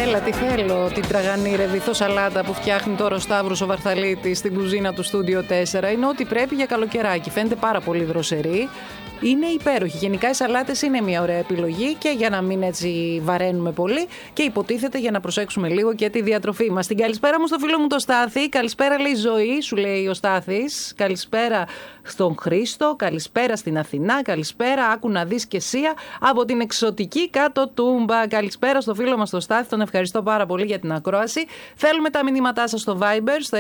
Έλα, τι θέλω, την τραγανή ρεβιθό σαλάτα που φτιάχνει τώρα ο Σταύρος ο Βαρθαλίτης στην κουζίνα του Studio 4. Είναι ό,τι πρέπει για καλοκαιράκι. Φαίνεται πάρα πολύ δροσερή. Είναι υπέροχη. Γενικά οι σαλάτες είναι μια ωραία επιλογή και για να μην έτσι βαραίνουμε πολύ και υποτίθεται για να προσέξουμε λίγο και τη διατροφή μας. Την καλησπέρα μου στο φίλο μου το Στάθη. Καλησπέρα λέει Ζωή, σου λέει ο Στάθης. Καλησπέρα στον Χρήστο. Καλησπέρα στην Αθηνά. Καλησπέρα, άκου να δεις και Σία από την εξωτική κάτω Τούμπα. Καλησπέρα στο φίλο μας το Στάθη. Τον ευχαριστώ πάρα πολύ για την ακρόαση. Θέλουμε τα μηνύματά σας στο Viber στο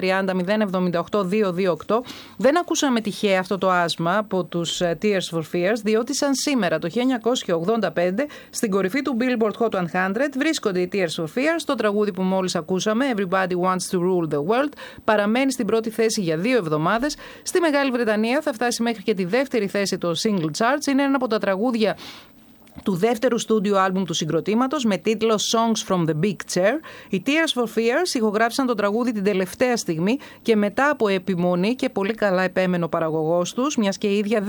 6930 078 228. Δεν ακούσαμε τυχαία αυτό το άσμα από τους Tears for Fears, διότι σαν σήμερα το 1985 στην κορυφή του Billboard Hot 100 βρίσκονται οι Tears for Fears. Το τραγούδι που μόλις ακούσαμε, Everybody Wants to Rule the World, παραμένει στην πρώτη θέση για 2 εβδομάδες. Στη Μεγάλη Βρετανία θα φτάσει μέχρι και τη δεύτερη θέση των single charts. Είναι ένα από τα τραγούδια του δεύτερου στούντιο άλμπουμ του συγκροτήματος με τίτλο Songs from the Big Chair. Οι Tears for Fears ηχογράφησαν το τραγούδι την τελευταία στιγμή και μετά από επιμονή και πολύ καλά επέμενο παραγωγός τους, μιας και η ίδια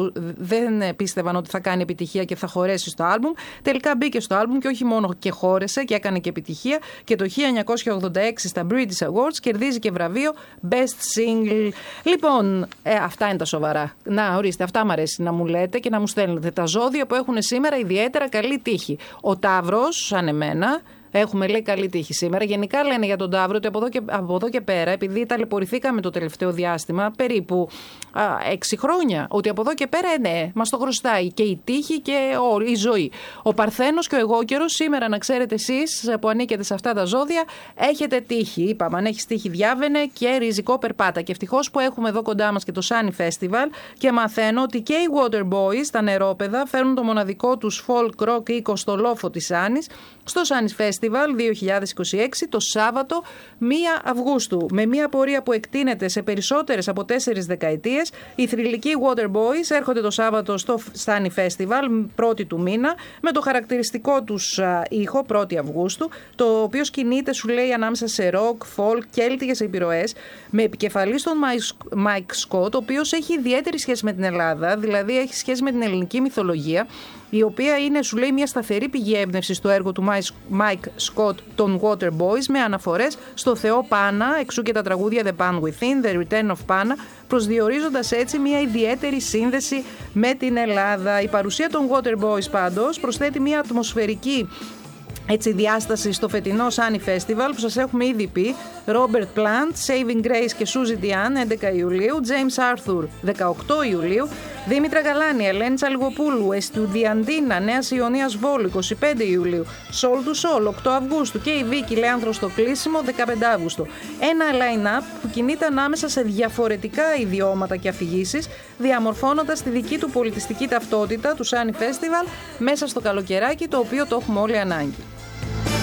δεν πίστευαν ότι θα κάνει επιτυχία και θα χωρέσει στο άλμπουμ. Τελικά μπήκε στο άλμπουμ και όχι μόνο και χώρεσε και έκανε και επιτυχία και το 1986 στα British Awards κερδίζει και βραβείο Best Single. Λοιπόν, αυτά είναι τα σοβαρά. Να, ορίστε, αυτά μου αρέσει να μου λέτε και να μου στέλνετε. Τα ζώδια που έχουν σήμερα ιδιαίτερα καλή τύχη. Ο Ταύρος, σαν εμένα, έχουμε λέει καλή τύχη σήμερα. Γενικά λένε για τον Ταύρο ότι από εδώ και πέρα, επειδή ταλαιπωρηθήκαμε το τελευταίο διάστημα, περίπου 6 χρόνια, ότι από εδώ και πέρα ναι, μας το χρωστάει και η τύχη και η ζωή. Ο Παρθένος και ο Εγώκερος, σήμερα να ξέρετε εσείς που ανήκετε σε αυτά τα ζώδια, έχετε τύχη. Είπαμε, αν έχεις τύχη διάβαινε και ριζικό περπάτα. Και ευτυχώς που έχουμε εδώ κοντά μας και το Sunny Festival και μαθαίνω ότι και οι Waterboys, τα νερόπεδα, φέρνουν το μοναδικό τους folk rock οίκο στο λόφο της Άνης, στο Sunny Festival 2026 το Σάββατο 1 Αυγούστου. Με μια πορεία που εκτείνεται σε περισσότερες από 4 δεκαετίες, οι θρυλικοί Waterboys έρχονται το Σάββατο στο Sunny Festival 1η του μήνα με το χαρακτηριστικό τους ήχο 1η Αυγούστου, το οποίο κινείται σου λέει ανάμεσα σε rock, folk, κέλτικες επιρροές, με επικεφαλή στον Mike Scott, ο οποίος έχει ιδιαίτερη σχέση με την Ελλάδα, δηλαδή έχει σχέση με την ελληνική μυθολογία, η οποία είναι, σου λέει, μια σταθερή πηγή έμπνευσης στο έργο του Mike Scott των Waterboys, με αναφορές στο Θεό Πάνα, εξού και τα τραγούδια The Pan Within, The Return of Pana, προσδιορίζοντας έτσι μια ιδιαίτερη σύνδεση με την Ελλάδα. Η παρουσία των Waterboys πάντως προσθέτει μια ατμοσφαιρική έτσι διάσταση στο φετινό Sunny Festival που σας έχουμε ήδη πει. Robert Plant, Saving Grace και Suzy Diane 11 Ιουλίου, James Arthur 18 Ιουλίου, Δήμητρα Γαλάνη, Ελένη Τσαλιγοπούλου, Εστουδιαντίνα Νέας Ιωνίας Βόλου 25 Ιουλίου, Soul to Soul 8 Αυγούστου και η Βίκη Λέανδρο στο κλείσιμο 15 Αύγουστο. Ένα line-up που κινείται ανάμεσα σε διαφορετικά ιδιώματα και αφηγήσεις, διαμορφώνοντας τη δική του πολιτιστική ταυτότητα του Sunny Festival μέσα στο καλοκαιράκι, το οποίο το έχουμε όλοι ανάγκη.